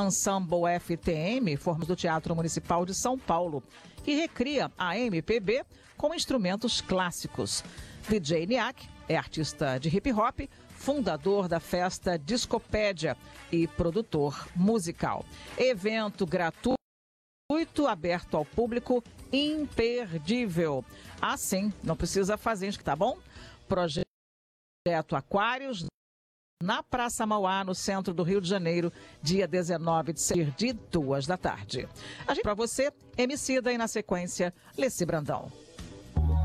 Ensemble FTM, formas do Teatro Municipal de São Paulo, que recria a MPB com instrumentos clássicos. DJ Niak é artista de hip hop, fundador da festa Discopédia e produtor musical. Evento gratuito, aberto ao público, imperdível. Assim, não precisa fazer, tá bom? Projeto Aquários, na Praça Mauá, no centro do Rio de Janeiro, dia 19 de setembro, de 2 da tarde. A gente para você, Emicida, e na sequência, Leci Brandão.